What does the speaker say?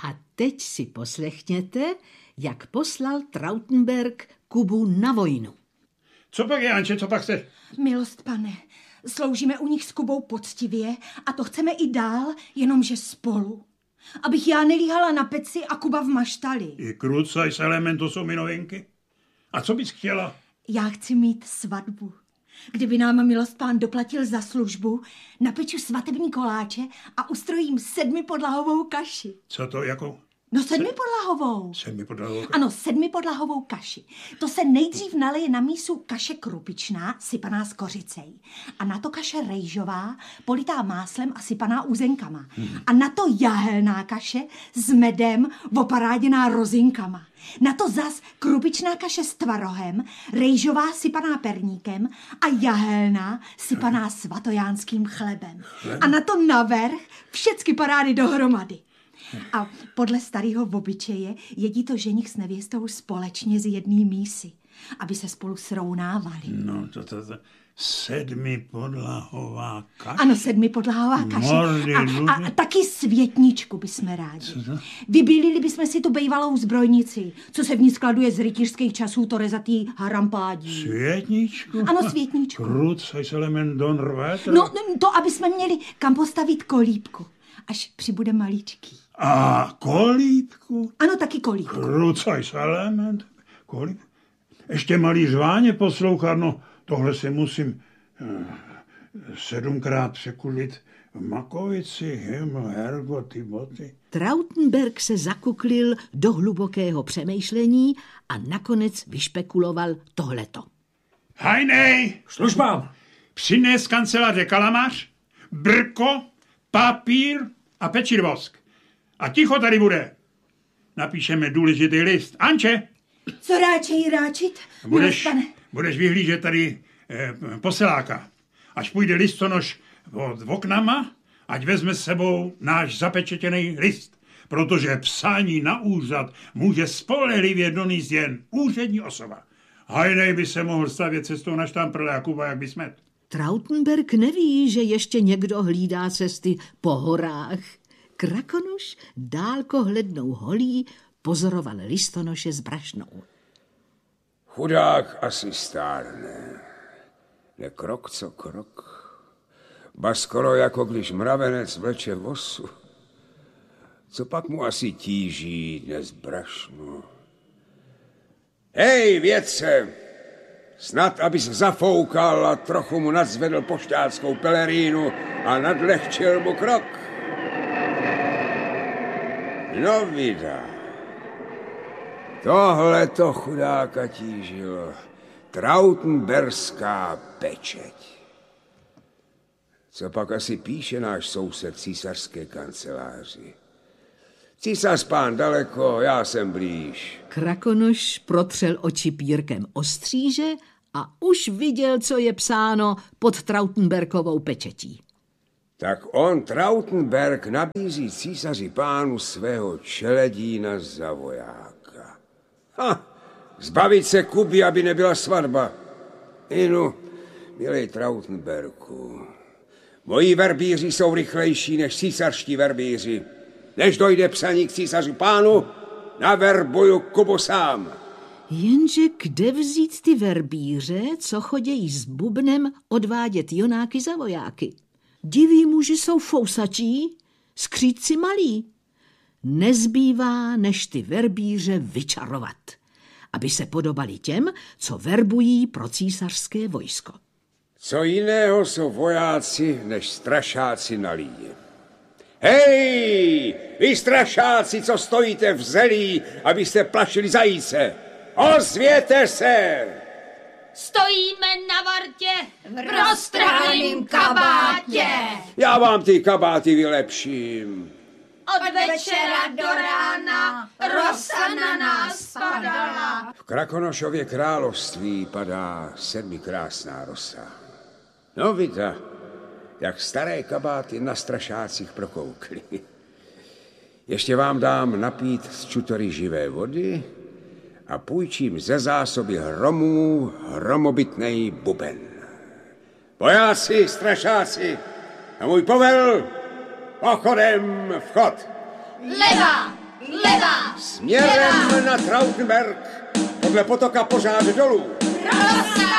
A teď si poslechněte, jak poslal Trautenberg Kubu na vojnu. Co pak je, Anče, co pak chceš? Milost, pane, sloužíme u nich s Kubou poctivě a to chceme i dál, jenomže spolu. Abych já nelíhala na peci a Kuba v maštali. I Krucaj s Element, to jsou mi novinky. A co bys chtěla? Já chci mít svatbu. Kdyby nám milost pán doplatil za službu, napeču svatební koláče a ustrojím 7podlahovou kaši. Co to jako? No 7podlahovou. 7podlahovou kaši? Ano, 7podlahovou kaši. To se nejdřív naleje na mísu kaše krupičná, sypaná s kořicej. A na to kaše rejžová, politá máslem a sypaná úzenkama. A na to jahelná kaše s medem, oparáděná rozinkama. Na to zas krupičná kaše s tvarohem, rejžová sypaná perníkem a jahelná sypaná svatojánským chlebem. A na to navrch všecky parády dohromady. A podle starého obyčeje jedí to ženich s nevěstou společně z jedné mísy, aby se spolu srovnávali. No, to 7podlahová kaše. Ano, 7podlahová kaše. A taky světničku bychom rádi. Vybílili bychom si tu bejvalou zbrojnici, co se v ní skladuje z rytířských časů to rezatý harampádí. Světničku? Ano, světničku. Krucaj s Element Don Rvétr. No, to, aby jsme měli kam postavit kolíbku, až přibude maličký. A kolíbku? Ano, taky kolíbku. Krucaj s Element. Kolíbku? Ještě malý řváně poslouchat, no tohle si musím 7krát překulit v makovici, hergo, ty boty. Trautenberg se zakuklil do hlubokého přemýšlení a nakonec vyšpekuloval tohleto. Hajnej! Službám! Přines z kanceláře kalamář, brko, papír a pečirvosk. A ticho tady bude. Napíšeme důležitý list. Anče! Co ráčit? Budeš vyhlížet tady poseláka. Až půjde listonoš od oknama, ať vezme s sebou náš zapečetěný list, protože psání na úřad může spolehlivě donést jen úřední osoba. Hajnej by se mohl stavět cestou na Štamprle a Kuba jak by smet. Trautenberg neví, že ještě někdo hlídá cesty po horách. Krakonoš dálkohlednou holí pozoroval listonoše s brašnou. Chudák asi stárne. Ne krok co krok. Ba skoro jako když mravenec vleče vosu. Co pak mu asi tíží dnes brašnu? Hej, vědce! Snad, abys zafoukal a trochu mu nadzvedl pošťáckou pelerínu a nadlehčil mu krok. No vydá. Tohle to chudáka tížilo. Trautenberská pečeť. Co pak asi píše náš soused císařské kanceláři? Císař pán daleko, já jsem blíž. Krakonoš protřel oči pírkem ostříže a už viděl, co je psáno pod Trautenbergovou pečetí. Tak on, Trautenberg, nabízí císaři pánu svého čeledína za vojáka. Zbavit se Kuby, aby nebyla svatba. Inu, milej Trautenberku, moji verbíři jsou rychlejší než císařští verbíři. Než dojde psaní k císaři pánu, naverbuju Kubu sám. Jenže kde vzít ty verbíře, co chodějí s bubnem odvádět jonáky za vojáky? Diví muži jsou fousačí, skřídci malí. Nezbývá, než ty verbíře vyčarovat, aby se podobali těm, co verbují pro císařské vojsko. Co jiného jsou vojáci, než strašáci na líně. Hej, vy strašáci, co stojíte v zelí, abyste plašili zajíce, ozvěte se! Stojíme na vartě v roztrhaném kabátě. Já vám ty kabáty vylepším. Od večera do rána rosa na nás padala. V Krakonošově království padá 7krásná rosa. No vidíte, jak staré kabáty na strašácích prokoukly. Ještě vám dám napít z čutory živé vody a půjčím ze zásoby hromů hromobytnej buben. Vojáci, strašáci, a můj povel, pochodem vchod. Leva, Směrem na Trautenberg, podle potoka pořád dolů.